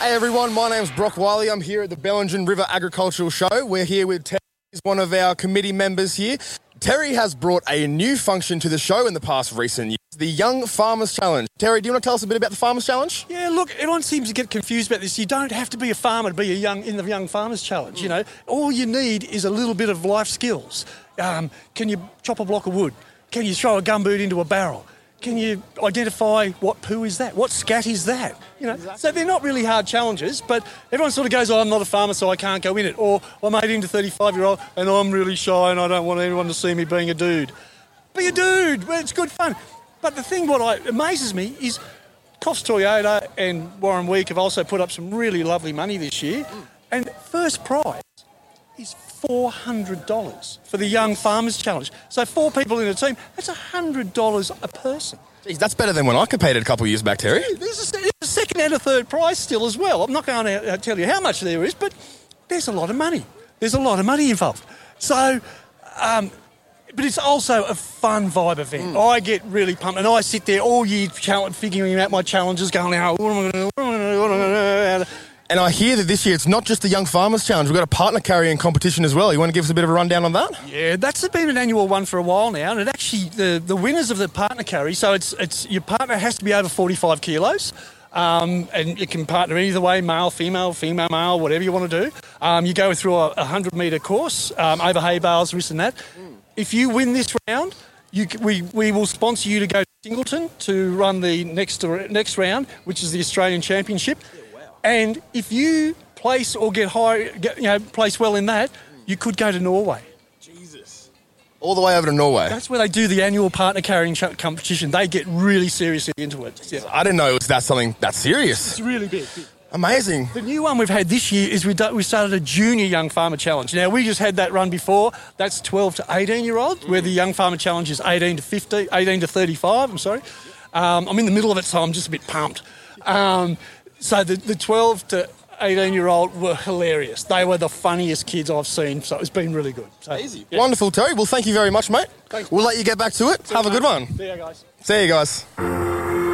Hey everyone, my name's Brock Wiley. I'm here at the Bellingen River Agricultural Show. We're here with Terry, who's one of our committee members here. Terry has brought a new function to the show in the past recent years, the Young Farmers Challenge. Terry, do you want to tell us a bit about the Farmers Challenge? Yeah, look, everyone seems to get confused about this. You don't have to be a farmer to be in the Young Farmers Challenge, you know. All you need is a little bit of life skills. Can you chop a block of wood? Can you throw a gumboot into a barrel? Can you identify what poo is that? What scat is that? You know, exactly. So they're not really hard challenges, but everyone sort of goes, oh, I'm not a farmer, so I can't go in it. Or I'm 18 to 35-year-old and I'm really shy and I don't want anyone to see me being a dude. Be a dude. Well, it's good fun. But the thing what amazes me is Coffs Toyota and Warren Week have also put up some really lovely money this year. And first prize is $400 for the Young Farmers Challenge. So 4 people in a team, that's $100 a person. Jeez, that's better than when I competed a couple of years back, Terry. Yeah, there's a second and a third prize still as well. I'm not going to tell you how much there is, but there's a lot of money. There's a lot of money involved. So, but it's also a fun vibe event. I get really pumped, and I sit there all year figuring out my challenges, going, And I hear that this year it's not just the Young Farmers Challenge. We've got a partner carrying competition as well. You want to give us a bit of a rundown on that? Yeah, that's been an annual one for a while now. And it actually, the winners of the partner carry, so it's your partner has to be over 45 kilos. And you can partner either way, male, female, male, whatever you want to do. You go through a 100-metre course, over hay bales, this and that. If you win this round, we will sponsor you to go to Singleton to run the next round, which is the Australian Championship. And if you place or place well in that, you could go to Norway. Jesus. All the way over to Norway. That's where they do the annual partner carrying competition. They get really seriously into it. Yeah. I didn't know it was something that serious. It's really big. Amazing. The new one we've had this year is we started a junior Young Farmer Challenge. Now, we just had that run before. That's 12 to 18-year-old, where the Young Farmer Challenge is 18 to 35, I'm sorry. I'm in the middle of it, so I'm just a bit pumped. So the 12 to 18-year-old were hilarious. They were the funniest kids I've seen, so it's been really good. So, easy. Yeah. Wonderful, Terry. Well, thank you very much, mate. Thanks. We'll let you get back to it. Have a good one. See you guys. See you guys.